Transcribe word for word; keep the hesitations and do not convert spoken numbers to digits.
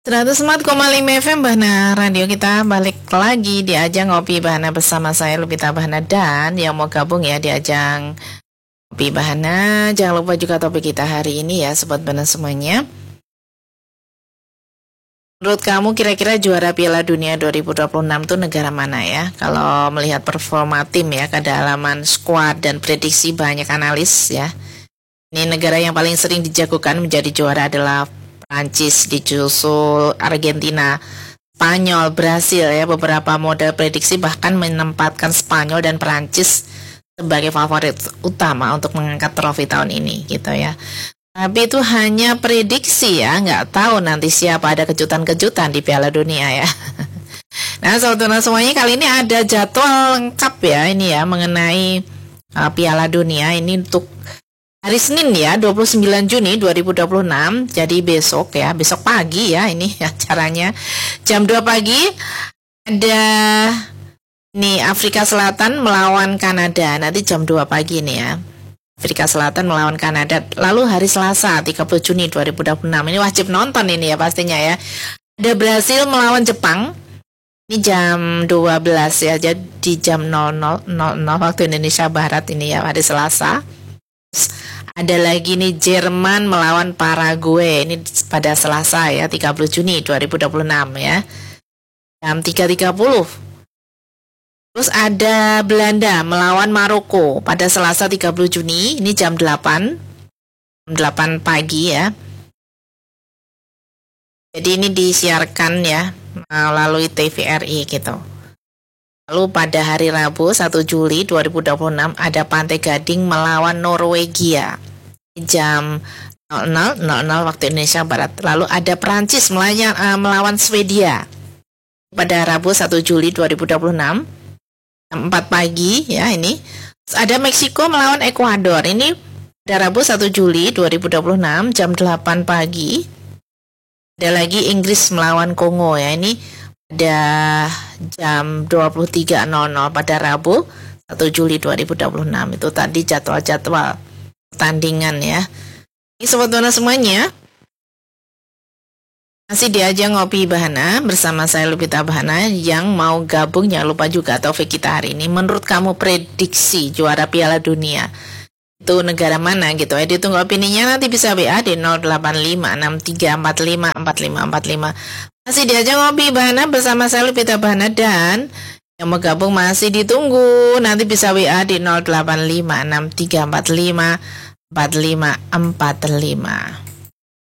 seratus empat koma lima F M Bahana Radio kita balik lagi di ajang Ngopi Bahana bersama saya Lupita Bahana, dan yang mau gabung ya di ajang Ngopi Bahana, jangan lupa juga topik kita hari ini ya Sobat Bahana semuanya. Menurut kamu kira-kira juara Piala Dunia dua ribu dua puluh enam itu negara mana ya? Kalau melihat performa tim ya, kedalaman skuad dan prediksi banyak analis ya, ini negara yang paling sering dijagokan menjadi juara adalah Prancis, disusul Argentina, Spanyol, Brasil ya. Beberapa model prediksi bahkan menempatkan Spanyol dan Prancis sebagai favorit utama untuk mengangkat trofi tahun ini gitu ya. Tapi itu hanya prediksi ya, nggak tahu nanti siapa, ada kejutan-kejutan di Piala Dunia ya. Nah saudara semuanya, kali ini ada jadwal lengkap ya ini ya mengenai uh, Piala Dunia ini untuk hari Senin ya, dua puluh sembilan Juni dua ribu dua puluh enam. Jadi besok ya, besok pagi ya ini acaranya jam dua pagi. Ada nih Afrika Selatan melawan Kanada nanti jam dua pagi nih ya. Afrika Selatan melawan Kanada. Lalu hari Selasa tiga puluh Juni dua ribu dua puluh enam. Ini wajib nonton ini ya pastinya ya. Ada Brasil melawan Jepang. Ini jam dua belas ya. Jadi jam nol nol nol nol waktu Indonesia Barat ini ya, hari Selasa. Ada lagi nih Jerman melawan Paraguay, ini pada Selasa ya, tiga puluh Juni dua ribu dua puluh enam ya, jam tiga tiga puluh. Terus ada Belanda melawan Maroko pada Selasa tiga puluh Juni, ini jam delapan pagi ya. Jadi ini disiarkan ya melalui T V R I gitu. Lalu pada hari Rabu satu Juli dua ribu dua puluh enam ada Pantai Gading melawan Norwegia jam nol nol nol nol waktu Indonesia Barat. Lalu ada Prancis melawan, uh, melawan Swedia pada Rabu satu Juli dua ribu dua puluh enam jam empat pagi ya ini. Terus ada Meksiko melawan Ekuador, ini pada Rabu satu Juli dua ribu dua puluh enam jam delapan pagi. Ada lagi Inggris melawan Kongo ya, ini pada jam dua puluh tiga nol nol pada Rabu satu Juli dua ribu dua puluh enam. Itu tadi jadwal-jadwal pertandingan ya. Ini sobat Bahana semuanya, masih di ajang Ngopi Bahana bersama saya Lupita Bahana. Yang mau gabung jangan lupa juga topik kita hari ini. Menurut kamu prediksi juara Piala Dunia itu negara mana gitu ya? Ditunggu opininya, nanti bisa W A di nol delapan lima enam tiga empat lima empat lima empat lima. Masih di ajang Ngopi Bahana bersama saya Lupita Bahana, dan yang mau gabung masih ditunggu, nanti bisa W A di nol delapan lima enam tiga empat lima empat lima empat lima.